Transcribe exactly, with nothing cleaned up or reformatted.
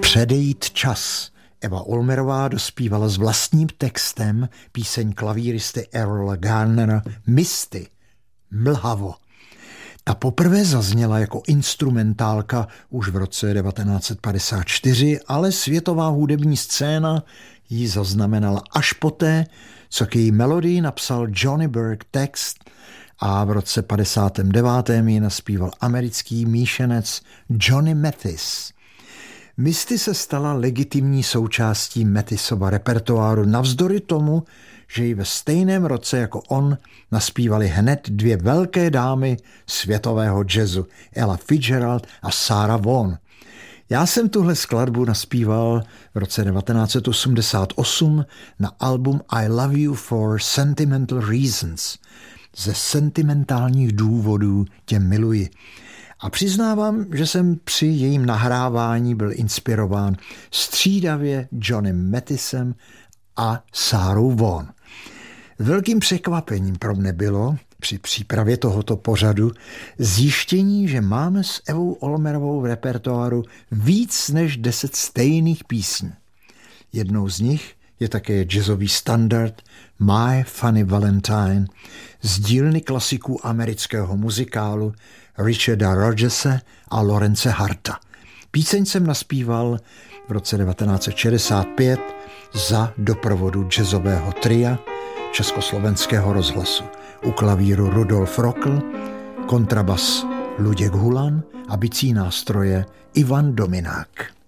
Předejít čas. Eva Ulmerová dospívala s vlastním textem píseň klavíristy Errola Garnera Misty, Mlhavo. Ta poprvé zazněla jako instrumentálka už v roce devatenáct set padesát čtyři, ale světová hudební scéna ji zaznamenala až poté, co k její melodii napsal Johnny Burke text a v roce padesátém devátém ji naspíval americký míšenec Johnny Mathis. Misty se stala legitimní součástí Mathisova repertoáru navzdory tomu, že ji ve stejném roce jako on naspívali hned dvě velké dámy světového jazzu, Ella Fitzgerald a Sarah Vaughan. Já jsem tuhle skladbu naspíval v roce devatenáct set osmdesát osm na album I Love You for Sentimental Reasons. Ze sentimentálních důvodů tě miluji. A přiznávám, že jsem při jejím nahrávání byl inspirován střídavě Johnnym Mathisem a Sarou Vaughan. Velkým překvapením pro mne bylo při přípravě tohoto pořadu zjištění, že máme s Evou Ulmerovou v repertoáru víc než deset stejných písní. Jednou z nich je také jazzový standard My Funny Valentine z dílny klasiků amerického muzikálu Richarda Rodgerse a Lawrence Harta. Píseň jsem naspíval v roce devatenáct set šedesát pět za doprovodu jazzového tria Československého rozhlasu. U klavíru Rudolf Rokl, kontrabas Luděk Hulan a bicí nástroje Ivan Dominák.